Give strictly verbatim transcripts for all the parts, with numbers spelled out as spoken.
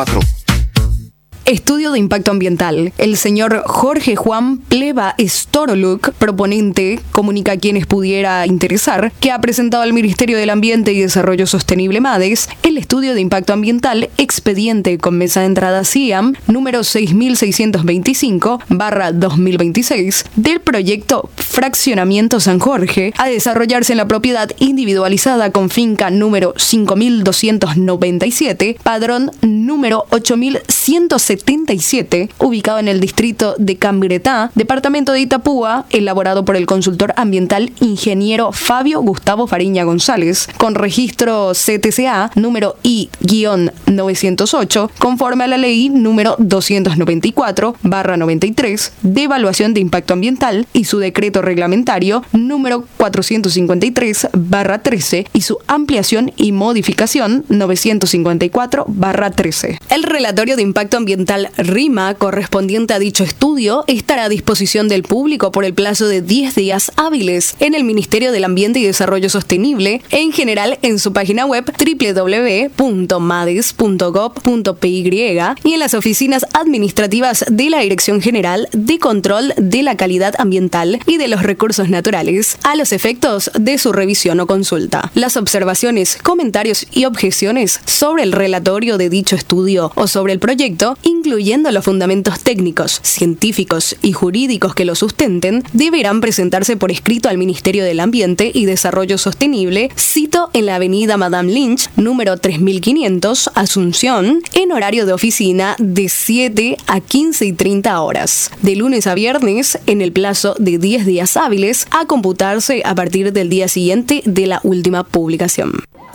Estudio de impacto ambiental. El señor Jorge Juan Pleva Storoluk, proponente, comunica a quienes pudiera interesar que ha presentado al Ministerio del Ambiente y Desarrollo Sostenible MADES el estudio de impacto ambiental expediente con mesa de entrada C I A M número seis mil seiscientos veinticinco barra dos mil veintiséis del proyecto Fraccionamiento San Jorge a desarrollarse en la propiedad individualizada con finca número cinco mil doscientos noventa y siete, padrón número ocho mil ciento setenta y siete, ubicado en el distrito de Cambretá, departamento de Itapúa, elaborado por el consultor ambiental ingeniero Fabio Gustavo Fariña González, con registro C T C A número I novecientos ocho, conforme a la ley número doscientos noventa y cuatro barra noventa y tres de evaluación de impacto ambiental y su decreto reglamentario número cuatrocientos cincuenta y tres barra trece y su ampliación y modificación novecientos cincuenta y cuatro barra trece. El relatorio de impacto ambiental RIMA correspondiente a dicho estudio estará a disposición del público por el plazo de diez días hábiles en el Ministerio del Ambiente y Desarrollo Sostenible, en general en su página web doble u doble u doble u punto mades punto gob punto p y y en las oficinas administrativas de la Dirección General de Control de la Calidad Ambiental y de los Recursos Naturales a los efectos de su revisión o consulta. Las observaciones, comentarios y objeciones sobre el relatorio de dicho estudio o sobre el proyecto, incluyendo los fundamentos técnicos, científicos y jurídicos que lo sustenten, deberán presentarse por escrito al Ministerio del Ambiente y Desarrollo Sostenible, cito en la avenida Madame Lynch, número tres mil quinientos, Asunción, en horario de oficina de siete a quince y treinta horas, de lunes a viernes, en el plazo de diez días hábiles, a computarse a partir del día siguiente de la última publicación.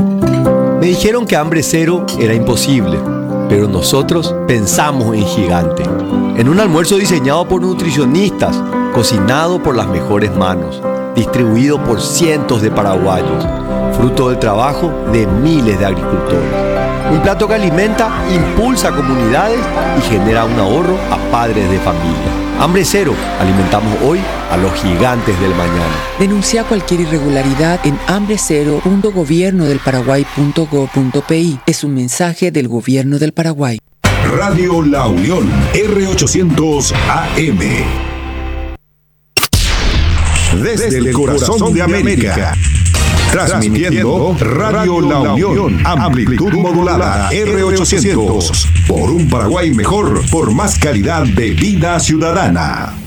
Me dijeron que hambre cero era imposible, pero nosotros pensamos en gigante. En un almuerzo diseñado por nutricionistas, cocinado por las mejores manos, distribuido por cientos de paraguayos, fruto del trabajo de miles de agricultores. Un plato que alimenta, impulsa comunidades y genera un ahorro a padres de familia. Hambre cero, alimentamos hoy a los gigantes del mañana. Denuncia cualquier irregularidad en hambre cero punto gobierno del paraguay punto gob punto pi. Es un mensaje del Gobierno del Paraguay. Radio La Unión, R ochocientos A M. Desde, Desde el corazón, corazón de América. De América. Transmitiendo Radio La Unión, amplitud modulada R ochocientos. Por un Paraguay mejor, por más calidad de vida ciudadana.